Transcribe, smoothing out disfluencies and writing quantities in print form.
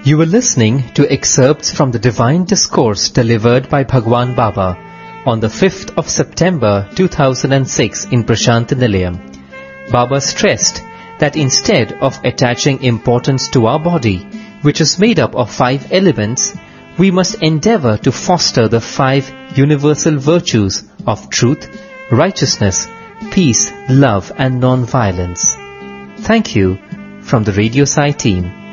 You were listening to excerpts from the Divine Discourse delivered by Bhagwan Baba on the 5th of September 2006 in Prasanthi Nilayam. Baba stressed that instead of attaching importance to our body, which is made up of 5 elements, we must endeavor to foster the 5 universal virtues of truth, righteousness, peace, love and non-violence. Thank you from the Radio Sai team.